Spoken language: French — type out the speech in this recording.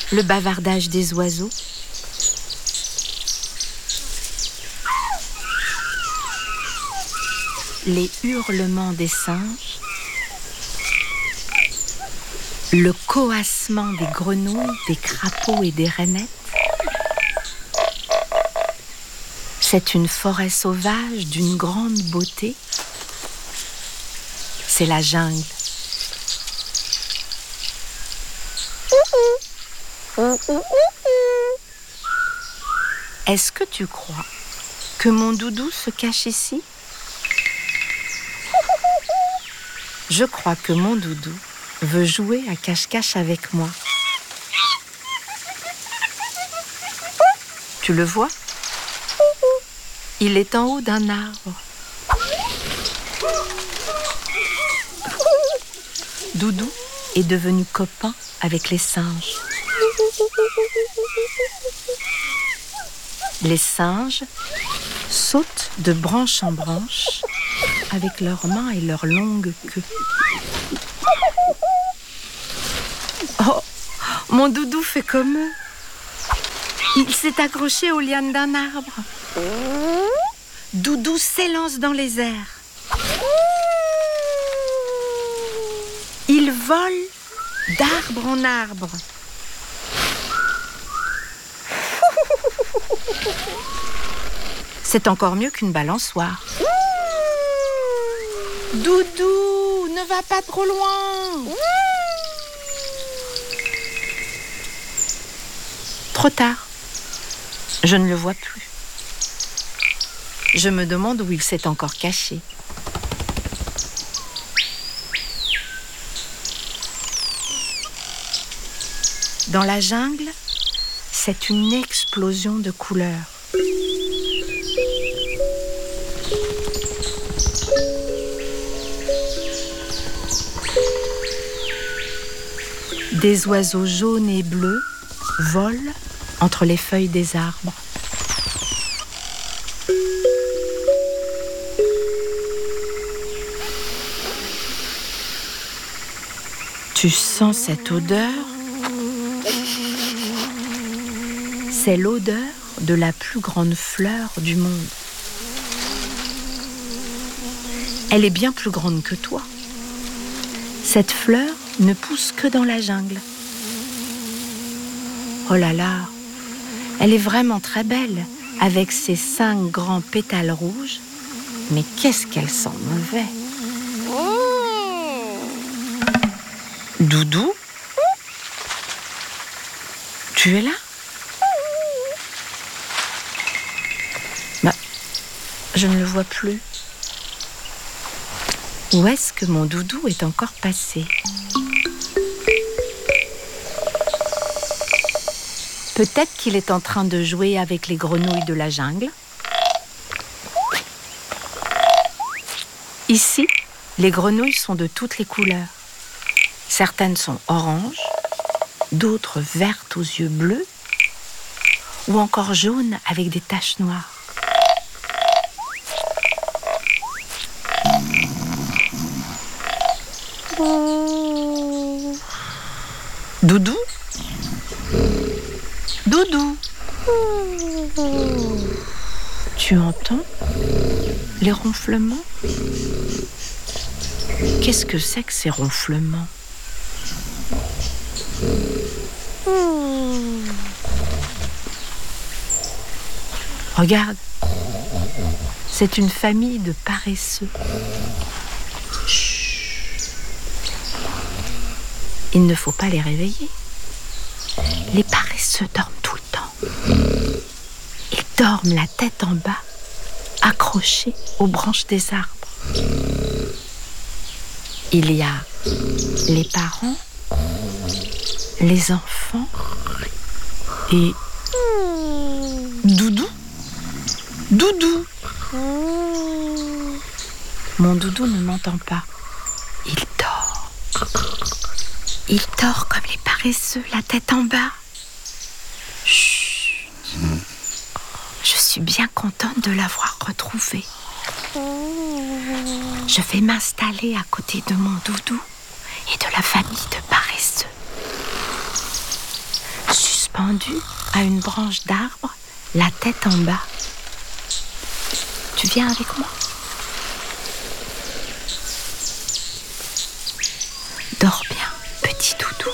le bavardage des oiseaux. Les hurlements des singes. Le coassement des grenouilles, des crapauds et des rainettes. C'est une forêt sauvage d'une grande beauté. C'est la jungle. Est-ce que tu crois que mon doudou se cache ici ? Je crois que mon doudou veut jouer à cache-cache avec moi. Tu le vois ? Il est en haut d'un arbre. Doudou est devenu copain avec les singes. Les singes sautent de branche en branche avec leurs mains et leurs longues queues. Oh, mon doudou fait comme eux. Il s'est accroché aux lianes d'un arbre. Doudou s'élance dans les airs. Il vole d'arbre en arbre. C'est encore mieux qu'une balançoire. Doudou, ne va pas trop loin. Trop tard. Je ne le vois plus. Je me demande où il s'est encore caché. Dans la jungle, c'est une explosion de couleurs. Des oiseaux jaunes et bleus volent entre les feuilles des arbres. Tu sens cette odeur ? C'est l'odeur de la plus grande fleur du monde. Elle est bien plus grande que toi. Cette fleur ne pousse que dans la jungle. Oh là là, elle est vraiment très belle, avec ses 5 grands pétales rouges. Mais qu'est-ce qu'elle sent mauvais. Doudou ? Tu es là ? Bah, je ne le vois plus. Où est-ce que mon doudou est encore passé ? Peut-être qu'il est en train de jouer avec les grenouilles de la jungle. Ici, les grenouilles sont de toutes les couleurs. Certaines sont oranges, d'autres vertes aux yeux bleus, ou encore jaunes avec des taches noires. Doudou ? Doudou ? Tu entends les ronflements ? Qu'est-ce que c'est que ces ronflements ? Regarde, c'est une famille de paresseux. Chut. Il ne faut pas les réveiller. Les paresseux dorment tout le temps. Ils dorment la tête en bas, accrochés aux branches des arbres. Il y a les parents, les enfants et Doudou. Doudou. Mon doudou ne m'entend pas. Il dort. Il dort comme les paresseux, la tête en bas. Chut. Je suis bien contente de l'avoir retrouvé. Je vais m'installer à côté de mon doudou et de la famille de paresseux. Chut. suspendues à une branche d'arbre, la tête en bas. Tu viens avec moi? Dors bien.